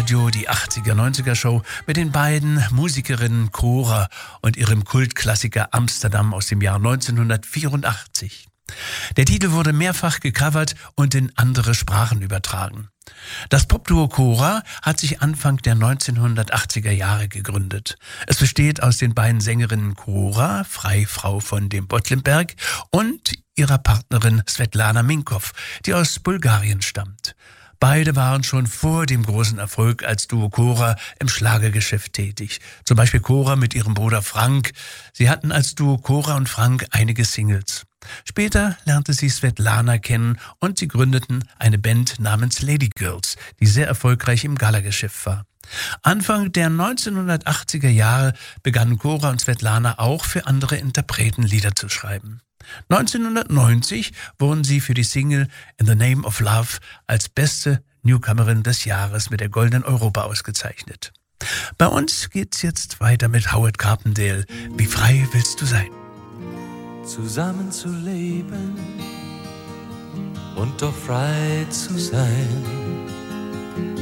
Radio die 80er-90er Show mit den beiden Musikerinnen Cora und ihrem Kultklassiker Amsterdam aus dem Jahr 1984. Der Titel wurde mehrfach gecovert und in andere Sprachen übertragen. Das Popduo Cora hat sich Anfang der 1980er Jahre gegründet. Es besteht aus den beiden Sängerinnen Cora, Freifrau von dem Bottlenberg, und ihrer Partnerin Svetlana Minkow, die aus Bulgarien stammt. Beide waren schon vor dem großen Erfolg als Duo Cora im Schlagergeschäft tätig. Zum Beispiel Cora mit ihrem Bruder Frank. Sie hatten als Duo Cora und Frank einige Singles. Später lernte sie Svetlana kennen und sie gründeten eine Band namens Lady Girls, die sehr erfolgreich im Galageschäft war. Anfang der 1980er Jahre begannen Cora und Svetlana auch für andere Interpreten Lieder zu schreiben. 1990 wurden sie für die Single In the Name of Love als beste Newcomerin des Jahres mit der Goldenen Europa ausgezeichnet. Bei uns geht's jetzt weiter mit Howard Carpendale. Wie frei willst du sein? Zusammen zu leben und doch frei zu sein.